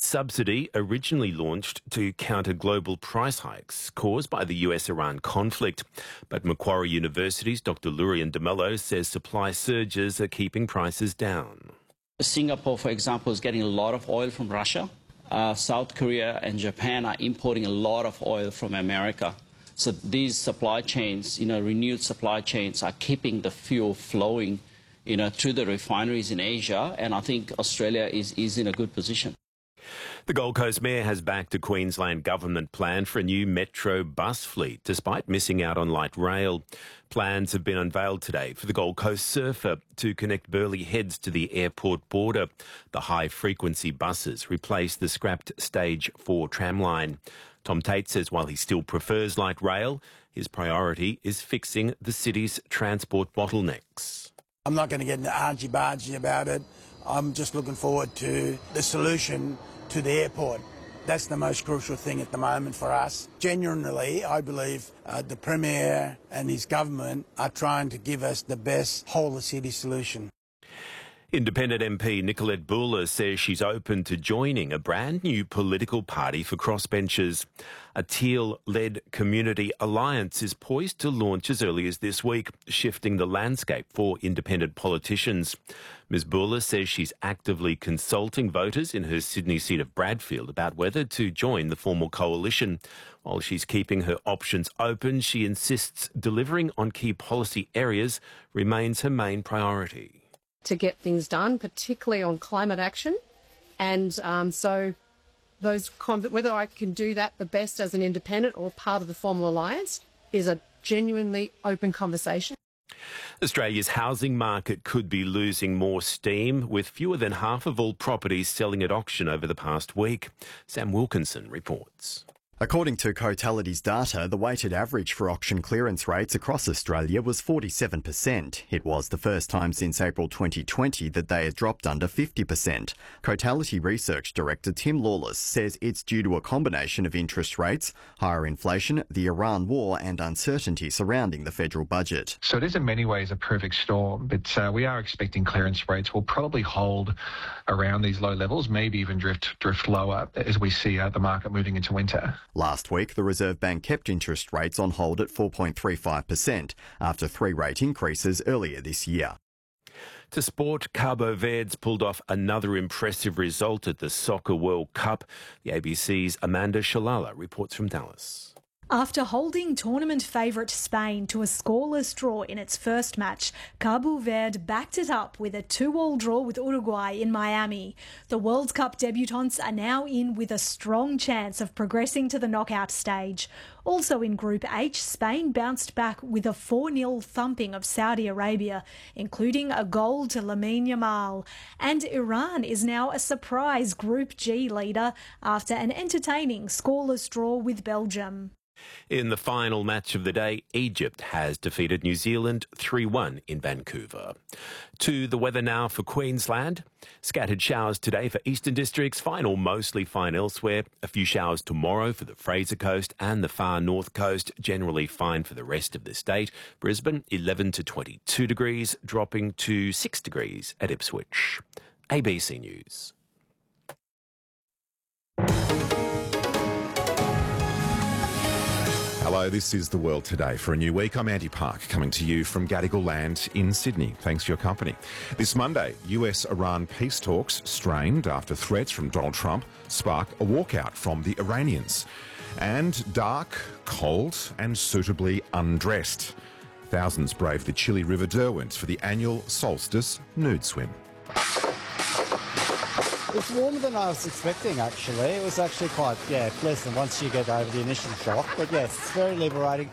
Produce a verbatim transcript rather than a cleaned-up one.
subsidy originally launched to counter global price hikes caused by the U S Iran conflict. But Macquarie University's Doctor Lurian de Mello says supply surges are keeping prices down. Singapore, for example, is getting a lot of oil from Russia. Uh, South Korea and Japan are importing a lot of oil from America. So these supply chains, you know, renewed supply chains are keeping the fuel flowing, you know, through the refineries in Asia. And I think Australia is, is in a good position. The Gold Coast Mayor has backed a Queensland government plan for a new metro bus fleet, despite missing out on light rail. Plans have been unveiled today for the Gold Coast Surfer to connect Burleigh Heads to the airport border. The high-frequency buses replace the scrapped Stage four tramline. Tom Tate says while he still prefers light rail, his priority is fixing the city's transport bottlenecks. I'm not going to get into argy-bargy about it. I'm just looking forward to the solution to the airport. That's the most crucial thing at the moment for us. Genuinely, I believe uh, the Premier and his government are trying to give us the best whole-of-city solution. Independent M P Nicolette Buller says she's open to joining a brand new political party for crossbenchers. A Teal-led community alliance is poised to launch as early as this week, shifting the landscape for independent politicians. Miz Buller says she's actively consulting voters in her Sydney seat of Bradfield about whether to join the formal coalition. While she's keeping her options open, she insists delivering on key policy areas remains her main priority. To get things done, particularly on climate action. And um, so those whether I can do that the best as an independent or part of the formal alliance is a genuinely open conversation. Australia's housing market could be losing more steam, with fewer than half of all properties selling at auction over the past week. Sam Wilkinson reports. According to Cotality's data, the weighted average for auction clearance rates across Australia was forty-seven percent. It was the first time since April twenty twenty that they had dropped under fifty percent. Cotality Research Director Tim Lawless says it's due to a combination of interest rates, higher inflation, the Iran war and uncertainty surrounding the federal budget. So it is in many ways a perfect storm, but uh, we are expecting clearance rates will probably hold around these low levels, maybe even drift, drift lower as we see uh, the market moving into winter. Last week, the Reserve Bank kept interest rates on hold at four point three five percent after three rate increases earlier this year. To sport, Cabo Verde's pulled off another impressive result at the Soccer World Cup. The A B C's Amanda Shalala reports from Dallas. After holding tournament favourite Spain to a scoreless draw in its first match, Cabo Verde backed it up with a two-all draw with Uruguay in Miami. The World Cup debutants are now in with a strong chance of progressing to the knockout stage. Also in Group H, Spain bounced back with a four nil thumping of Saudi Arabia, including a goal to Lamine Yamal. And Iran is now a surprise Group G leader after an entertaining scoreless draw with Belgium. In the final match of the day, Egypt has defeated New Zealand three one in Vancouver. To the weather now for Queensland. Scattered showers today for eastern districts, fine or mostly fine elsewhere. A few showers tomorrow for the Fraser Coast and the far north coast, generally fine for the rest of the state. Brisbane, eleven to twenty-two degrees, dropping to six degrees at Ipswich. A B C News. Hello, this is The World Today. For a new week, I'm Andy Park, coming to you from Gadigal Land in Sydney. Thanks for your company. This Monday, U S-Iran peace talks strained after threats from Donald Trump spark a walkout from the Iranians. And dark, cold and suitably undressed. Thousands braved the chilly River Derwent for the annual solstice nude swim. It's warmer than I was expecting, actually. It was actually quite, yeah, pleasant once you get over the initial shock. But yes, it's very liberating.